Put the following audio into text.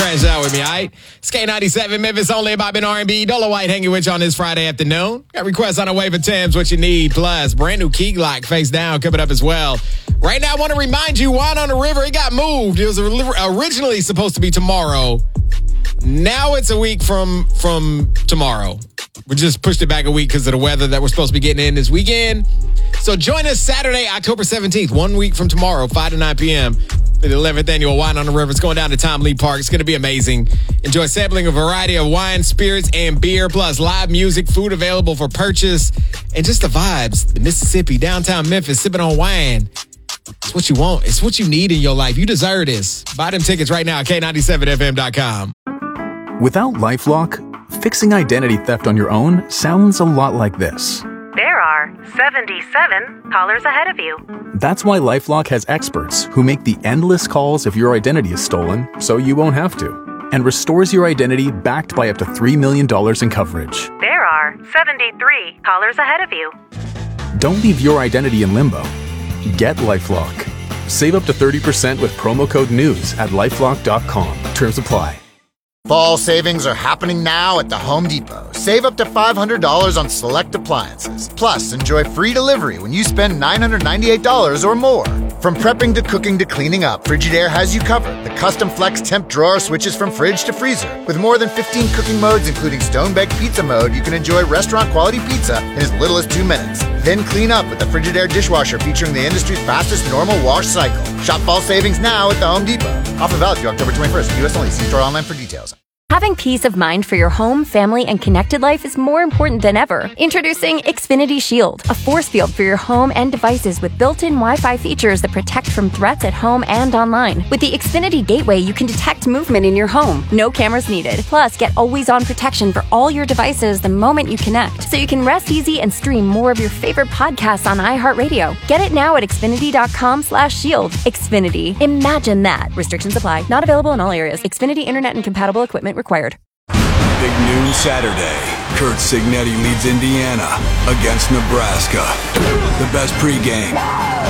crash out with me, all right? It's K97, Memphis only about Ben R&B. Dola White hanging with you on this Friday afternoon. Got requests on the way for Tim's, what you need. Plus, brand new Key Glock face down coming up as well. Right now, I want to remind you, Wine on the River, it got moved. It was originally supposed to be tomorrow. Now it's a week from tomorrow. We just pushed it back a week because of the weather that we're supposed to be getting in this weekend. So join us Saturday, October 17th, 1 week from tomorrow, 5 to 9 p.m. for the 11th annual Wine on the River. It's going down to Tom Lee Park. It's going to be amazing. Enjoy sampling a variety of wine, spirits, and beer, plus live music, food available for purchase, and just the vibes. The Mississippi, downtown Memphis, sipping on wine. It's what you want. It's what you need in your life. You deserve this. Buy them tickets right now at K97FM.com. Without LifeLock, fixing identity theft on your own sounds a lot like this. There are 77 callers ahead of you. That's why LifeLock has experts who make the endless calls if your identity is stolen, so you won't have to, and restores your identity backed by up to $3 million in coverage. There are 73 callers ahead of you. Don't leave your identity in limbo. Get LifeLock. Save up to 30% with promo code NEWS at LifeLock.com. Terms apply. Fall savings are happening now at the Home Depot. Save up to $500 on select appliances. Plus, enjoy free delivery when you spend $998 or more. From prepping to cooking to cleaning up, Frigidaire has you covered. The custom flex temp drawer switches from fridge to freezer. With more than 15 cooking modes, including stone-baked pizza mode, you can enjoy restaurant-quality pizza in as little as 2 minutes. Then clean up with the Frigidaire dishwasher featuring the industry's fastest normal wash cycle. Shop fall savings now at the Home Depot. Offer valid through October 21st. U.S. only. See store online for details. Having peace of mind for your home, family, and connected life is more important than ever. Introducing Xfinity Shield, a force field for your home and devices with built-in Wi-Fi features that protect from threats at home and online. With the Xfinity Gateway, you can detect movement in your home. No cameras needed. Plus, get always-on protection for all your devices the moment you connect, so you can rest easy and stream more of your favorite podcasts on iHeartRadio. Get it now at Xfinity.com/shield. Xfinity. Imagine that. Restrictions apply. Not available in all areas. Xfinity Internet and compatible equipment required. Big noon Saturday. Curt Cignetti leads Indiana against Nebraska. The best pregame,